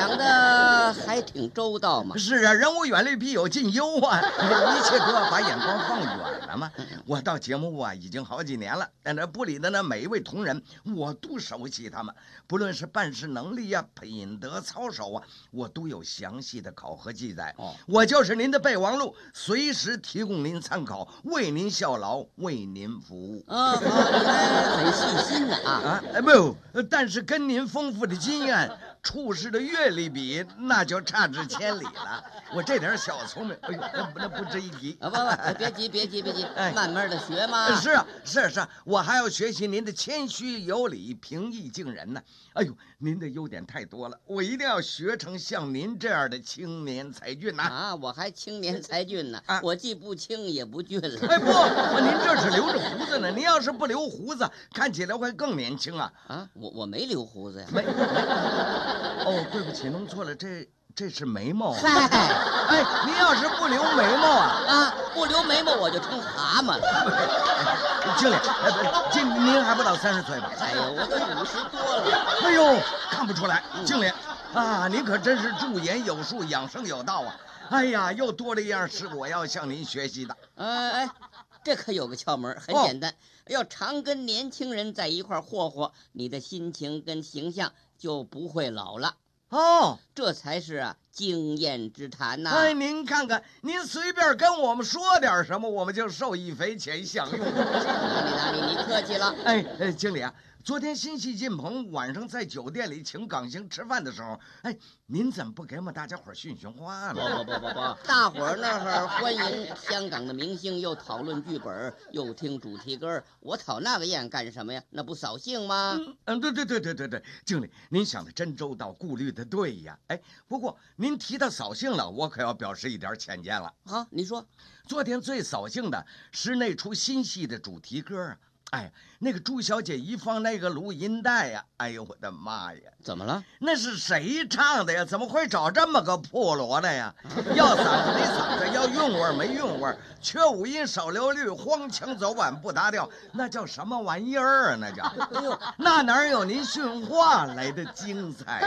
想的还挺周到嘛。 是啊，人无远虑，必有近忧啊，一切都要把眼光放远了嘛。我到节目部啊，已经好几年了，但这部里的那每一位同仁，我都熟悉他们，不论是办事能力啊、品德操守啊，我都有详细的考核记载。我就是您的备忘录，随时提供您参考，为您效劳，为您服务。 好，你还很细心呢不，但是跟您丰富的经验、处事的阅历比，那就差之千里了。我这点小聪明，哎呦，那不值一提。 别急，慢慢的学嘛。 是啊，我还要学习您的谦虚有礼、平易近人呢。哎呦，您的优点太多了，我一定要学成像您这样的青年才俊呐！ 我还青年才俊呢，我既不青也不俊了。 哎不，您这是留着胡子呢，您要是不留胡子，看起来会更年轻啊！ 我没留胡子呀。 没。哦，对不起，弄错了，这是眉毛啊！ 嗨， 您要是不留眉毛不留眉毛我就成蛤蟆了。 经理，您还不到30岁吧？ 哎呦，我都50多了。 哎呦，看不出来，经理您可真是驻颜有术，养生有道啊！哎呀，又多了一样是我要向您学习的。 这可有个窍门，很简单，要常跟年轻人在一块霍霍，你的心情跟形象就不会老了。这才是经验之谈呐！ 您看看，您随便跟我们说点什么，我们就受益匪浅，享用。 哪里，你客气了。 经理昨天新戏进棚，晚上在酒店里请港星吃饭的时候，您怎么不给我们大家伙训话呢？ 不，大伙儿那会儿欢迎香港的明星，又讨论剧本，又听主题歌，我讨那个宴干什么呀？那不扫兴吗？ 对，经理，您想的真周到，顾虑的对呀。不过您提到扫兴了，我可要表示一点浅见了。 你说， 昨天最扫兴的是那出新戏的主题歌那个朱小姐一放那个录音带呀，哎呦我的妈呀！ 怎么了？ 那是谁唱的呀？怎么会找这么个破锣的呀？要嗓子没嗓子，要韵味没韵味，缺五音少六律，荒腔走板不搭调，那叫什么玩意儿啊？那叫，那哪有您训话来的精彩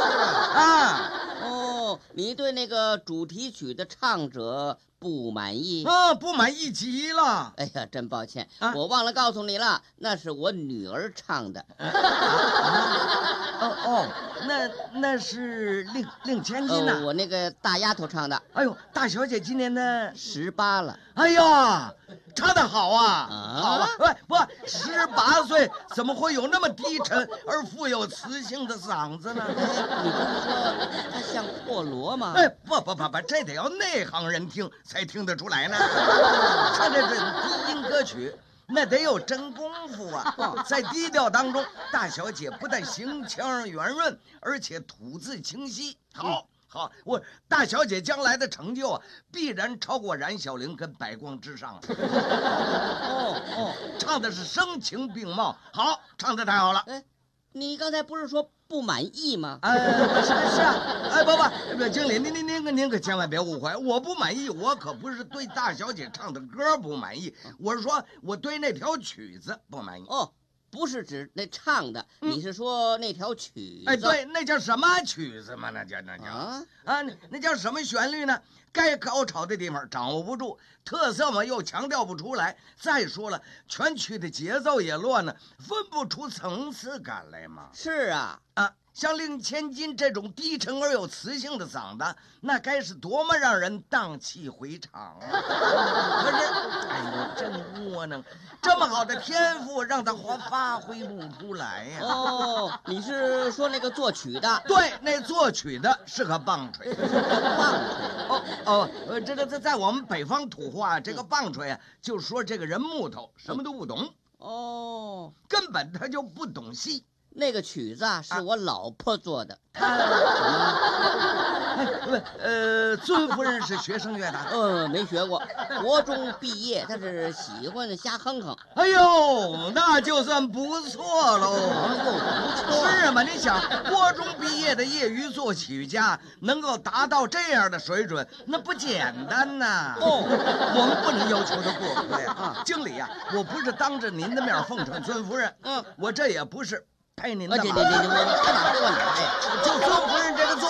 你对那个主题曲的唱者不满意？ 不满意极了。 哎呀，真抱歉，我忘了告诉你了，那是我女儿唱的。 那是令千金呐。 我那个大丫头唱的。 哎呦，大小姐今年呢 18了。 哎呀，唱得好啊！好啊！不，18岁怎么会有那么低沉而富有磁性的嗓子呢？ 你不是说她像破锣吗？ 不，这得要内行人听才听得出来呢。唱这低音歌曲，那得有真功夫啊！在低调当中，大小姐不但行腔圆润，而且吐字清晰。好，我大小姐将来的成就必然超过冉小玲跟百光之上。唱的是声情并茂，好，唱得太好了。 你刚才不是说不满意吗？ 是啊，不，经理，您可千万别误会，我不满意，我可不是对大小姐唱的歌不满意，我是说我对那条曲子不满意。 不是指那唱的，你是说那条曲子？ 对，那叫什么曲子嘛？那叫那叫什么旋律呢？该高潮的地方掌握不住，特色嘛又强调不出来。再说了，全曲的节奏也乱呢，分不出层次感来嘛。 是啊， 像令千金这种低沉而有磁性的嗓子，那该是多么让人荡气回肠啊！可是，真窝囊，这么好的天赋让他发挥不出来呀。 你是说那个作曲的？ 对，那作曲的是个棒槌。 棒槌？ 这个在我们北方土话，这个棒槌就说这个人木头，什么都不懂。根本他就不懂戏。 那个曲子是我老婆做的。 尊夫人是学声乐的？ 没学过，国中毕业，但是喜欢瞎哼哼。 哎呦，那就算不错喽。 不错。 是吗？你想，国中毕业的业余作曲家能够达到这样的水准，那不简单呐。我们不能要求他过河呀。经理呀，我不是当着您的面奉承尊夫人，我这也不是拍您的马。 你干嘛说我哪呀？ 就尊夫人这个作